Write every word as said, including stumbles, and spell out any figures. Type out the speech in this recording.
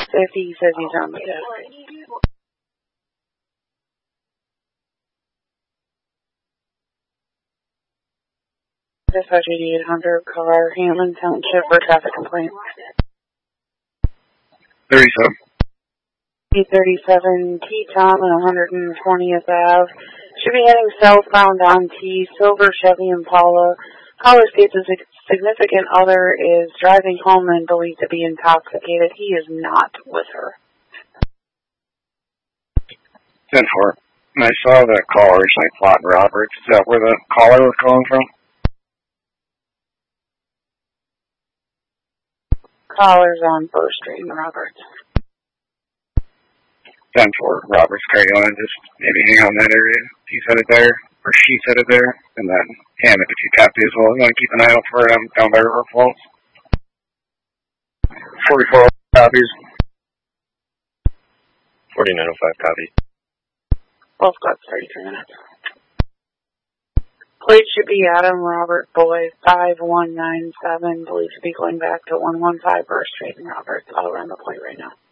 fifty says he's on the desk. Dispatch eighty-eight hundred, car, Hammond Township for traffic complaint. thirty-seven. P thirty-seven, T-Tom and one hundred twentieth Ave. Should be heading southbound on T, silver Chevy Impala. Caller states a significant other is driving home and believed to be intoxicated. He is not with her. ten four. And I saw that call originally plotting Roberts. Is that where the caller was calling from? Caller's on First Street in Roberts. ten four. Roberts, Craig, you want to just maybe hang out in that area? He's headed there, or she's headed there, and then Hammond, if you copy as well, you want to keep an eye out for him down by River Falls. forty-four copies. forty-nine oh five copy. Both got thirty-three minutes. Plate should be Adam Robert Boy, five one nine seven, believed to be going back to one one five First Street in Roberts. I'll run the plate right now.